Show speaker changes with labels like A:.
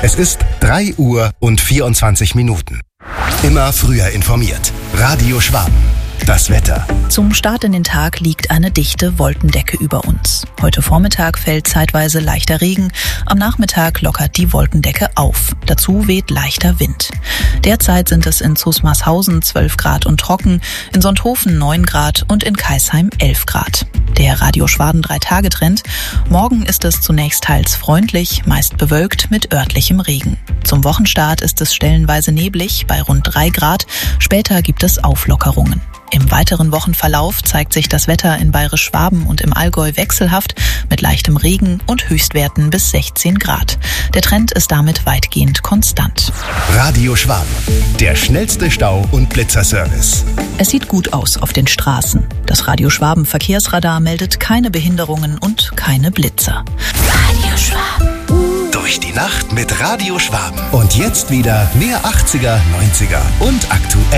A: Es ist 3:24 Immer früher informiert. Radio Schwaben. Das Wetter.
B: Zum Start in den Tag liegt eine dichte Wolkendecke über uns. Heute Vormittag fällt zeitweise leichter Regen. Am Nachmittag lockert die Wolkendecke auf. Dazu weht leichter Wind. Derzeit sind es in Zusmarshausen 12 Grad und trocken, in Sonthofen 9 Grad und in Kaisheim 11 Grad. Der Radio Schwaben 3-Tage-Trend. Morgen ist es zunächst teils freundlich, meist bewölkt mit örtlichem Regen. Zum Wochenstart ist es stellenweise neblig bei rund 3 Grad. Später gibt es Auflockerungen. Im weiteren Wochenverlauf zeigt sich das Wetter in Bayerisch-Schwaben und im Allgäu wechselhaft mit leichtem Regen und Höchstwerten bis 16 Grad. Der Trend ist damit weitgehend konstant.
A: Radio Schwaben. Der schnellste Stau- und Blitzerservice.
B: Es sieht gut aus auf den Straßen. Das Radio Schwaben Verkehrsradar meldet keine Behinderungen und keine Blitzer.
C: Radio Schwaben.
A: Durch die Nacht mit Radio Schwaben. Und jetzt wieder mehr 80er, 90er und aktuell.